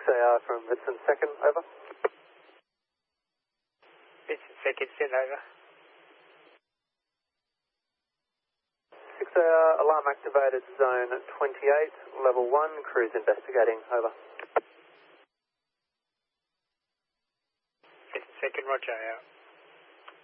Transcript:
6AR from Vincent Second, over. Vincent Second, send over. 6AR, alarm activated, zone 28, level 1, cruise investigating, over. Vincent Second, roger, out.